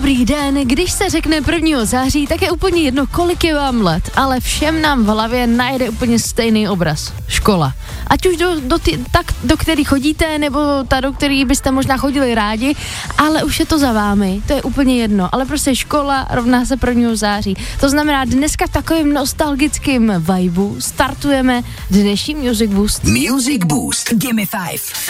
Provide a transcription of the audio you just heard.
Dobrý den, když se řekne 1. září, tak je úplně jedno, kolik je vám let, ale všem nám v hlavě najde úplně stejný obraz. Škola. Ať už do který chodíte, nebo ta, do který byste možná chodili rádi, ale už je to za vámi, to je úplně jedno. Ale prostě škola rovná se 1. září. To znamená, dneska v takovým nostalgickým vibu startujeme dnešní Music Boost. Music Boost. Gimme 5.